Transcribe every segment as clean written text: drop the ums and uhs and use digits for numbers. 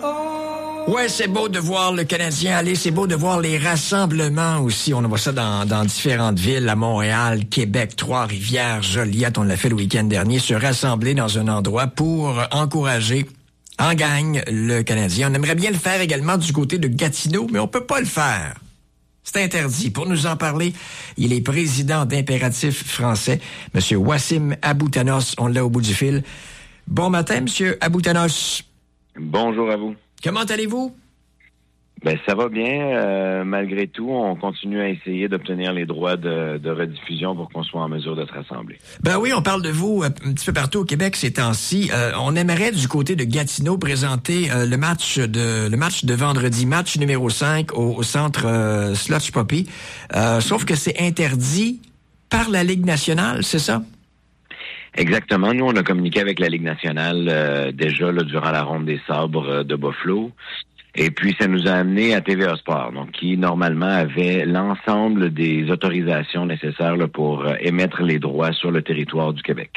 Ouais, c'est beau de voir le Canadien aller, c'est beau de voir les rassemblements aussi. On voit ça dans différentes villes, à Montréal, Québec, Trois-Rivières, Joliette, on l'a fait le week-end dernier, se rassembler dans un endroit pour encourager en gang le Canadien. On aimerait bien le faire également du côté de Gatineau, mais on peut pas le faire. C'est interdit. Pour nous en parler, il est président d'Impératif français, M. Wassim Aboutanos. On l'a au bout du fil. Bon matin, M. Aboutanos. Bonjour à vous. Comment allez-vous? Ben ça va bien. Malgré tout, on continue à essayer d'obtenir les droits de rediffusion pour qu'on soit en mesure de se rassembler. Ben oui, on parle de vous un petit peu partout au Québec ces temps-ci. On aimerait du côté de Gatineau présenter le match de vendredi, match numéro 5 au centre Slush Poppy. Sauf que c'est interdit par la Ligue nationale, c'est ça? Exactement. Nous, on a communiqué avec la Ligue nationale déjà là, durant la ronde des sabres de Buffalo. Et puis, ça nous a amené à TVA Sport, donc qui, normalement, avait l'ensemble des autorisations nécessaires là, pour émettre les droits sur le territoire du Québec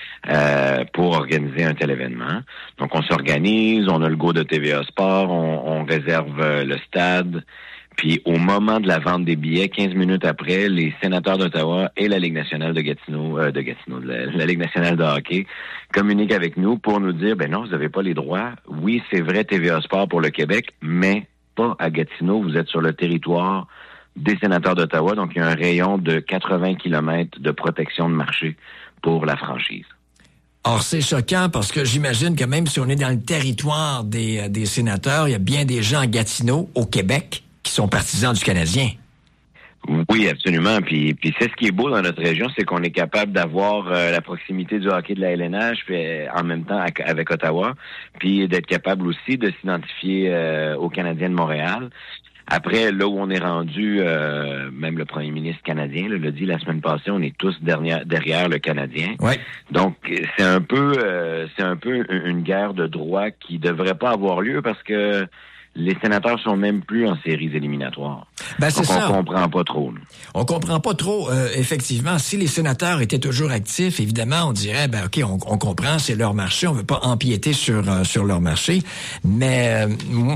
pour organiser un tel événement. Donc, on s'organise, on a le go de TVA Sport, on réserve le stade. Puis, au moment de la vente des billets, 15 minutes après, les sénateurs d'Ottawa et la Ligue nationale de Gatineau, la Ligue nationale de hockey, communiquent avec nous pour nous dire, ben non, vous n'avez pas les droits. Oui, c'est vrai, TVA Sport pour le Québec, mais pas à Gatineau. Vous êtes sur le territoire des sénateurs d'Ottawa, donc il y a un rayon de 80 km de protection de marché pour la franchise. Or, c'est choquant parce que j'imagine que même si on est dans le territoire des sénateurs, il y a bien des gens à Gatineau, au Québec, qui sont partisans du Canadien. Oui, absolument. Puis c'est ce qui est beau dans notre région, c'est qu'on est capable d'avoir la proximité du hockey de la LNH, puis en même temps avec Ottawa, puis d'être capable aussi de s'identifier aux Canadiens de Montréal. Après, là où on est rendu, même le premier ministre canadien l'a dit la semaine passée, on est tous derrière le Canadien. Ouais. Donc c'est un peu une guerre de droits qui devrait pas avoir lieu parce que les sénateurs sont même plus en séries éliminatoires. Ben, c'est ça. On comprend pas trop. Là. On comprend pas trop, effectivement. Si les sénateurs étaient toujours actifs, évidemment, on dirait, ben OK, on comprend, c'est leur marché, on veut pas empiéter sur leur marché. Mais